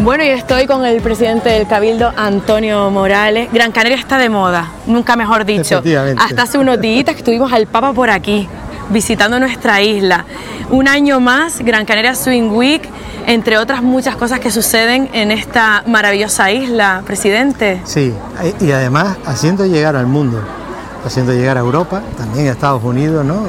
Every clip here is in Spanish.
Bueno, y estoy con el presidente del Cabildo, Antonio Morales. Gran Canaria está de moda, nunca mejor dicho. Hasta hace unos días que estuvimos al Papa por aquí, visitando nuestra isla. Un año más, Gran Canaria Swing Week, entre otras muchas cosas que suceden en esta maravillosa isla, presidente. Sí, y además haciendo llegar al mundo, haciendo llegar a Europa, también a Estados Unidos, ¿no?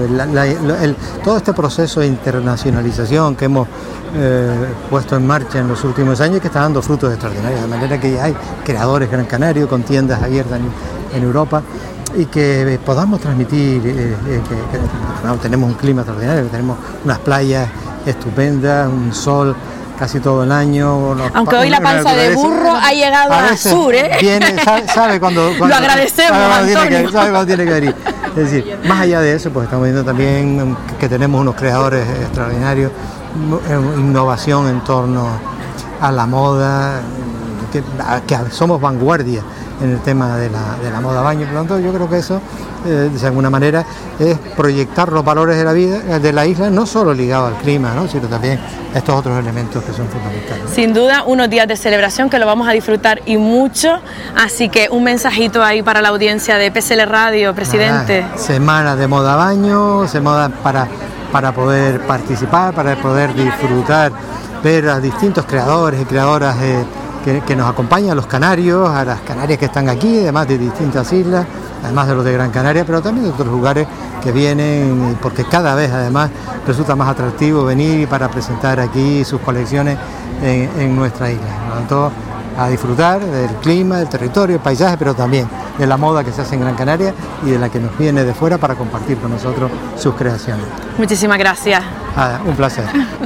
Todo este proceso de internacionalización que hemos puesto en marcha en los últimos años, que está dando frutos extraordinarios, de manera que ya hay creadores gran canarios con tiendas abiertas en Europa, y que podamos transmitir tenemos un clima extraordinario, tenemos unas playas estupendas, un sol casi todo el año. Aunque hoy la panza de burro ha llegado al sur, ¿eh? Viene, sabe cuando lo agradecemos, Antonio. Sabe cuando tiene que venir. Es decir, más allá de eso, pues estamos viendo también que tenemos unos creadores extraordinarios, innovación en torno a la moda, que somos vanguardia en el tema de la moda baño. Por lo tanto, yo creo que eso, de alguna manera, es proyectar los valores de la vida, de la isla, no solo ligado al clima, ¿no?, sino también a estos otros elementos que son fundamentales. Sin duda, unos días de celebración que lo vamos a disfrutar y mucho, así que un mensajito ahí para la audiencia de PSL Radio, presidente. Semana de moda baño, semana para poder participar, para poder disfrutar, ver a distintos creadores y creadoras que nos acompañan, a los canarios, a las canarias que están aquí, además de distintas islas, además de los de Gran Canaria, pero también de otros lugares que vienen, porque cada vez además resulta más atractivo venir para presentar aquí sus colecciones en nuestra isla. Por lo tanto, a disfrutar del clima, del territorio, el paisaje, pero también de la moda que se hace en Gran Canaria y de la que nos viene de fuera para compartir con nosotros sus creaciones. Muchísimas gracias. Un placer.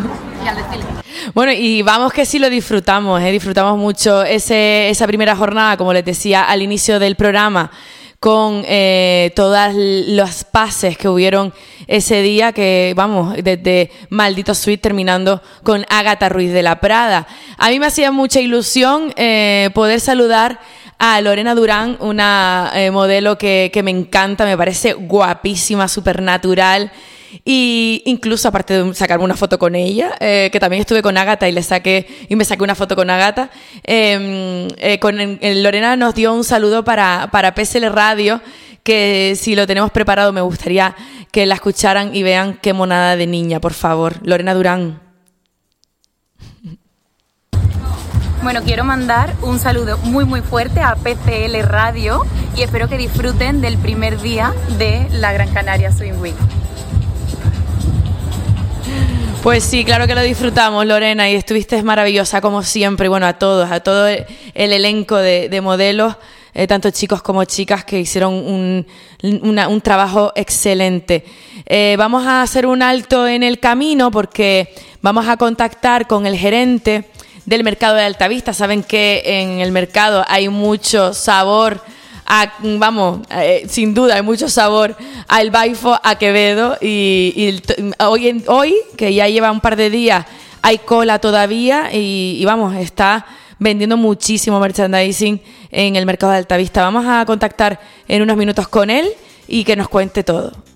Bueno, y vamos que sí lo disfrutamos, disfrutamos mucho esa primera jornada, como les decía al inicio del programa, con todas las pases que hubieron ese día, que vamos, desde Maldito Sweet terminando con Ágata Ruiz de la Prada. A mí me hacía mucha ilusión poder saludar a Lorena Durán, una modelo que me encanta, me parece guapísima, súper natural. Y incluso, aparte de sacarme una foto con ella, que también estuve con Ágata y me saqué una foto con Ágata, Lorena nos dio un saludo para PSL Radio, que si lo tenemos preparado me gustaría que la escucharan y vean qué monada de niña, por favor. Lorena Durán. Bueno, quiero mandar un saludo muy muy fuerte a PCL Radio y espero que disfruten del primer día de la Gran Canaria Swing Week. Pues sí, claro que lo disfrutamos, Lorena, y estuviste maravillosa como siempre. Y bueno, a todo el elenco de modelos, tanto chicos como chicas, que hicieron un trabajo excelente. Vamos a hacer un alto en el camino porque vamos a contactar con el gerente del mercado de Altavista. Saben que en el mercado hay mucho sabor, sin duda hay mucho sabor al Baifo, a Quevedo, y hoy, que ya lleva un par de días, hay cola todavía y está vendiendo muchísimo merchandising en el mercado de Altavista. Vamos a contactar en unos minutos con él y que nos cuente todo.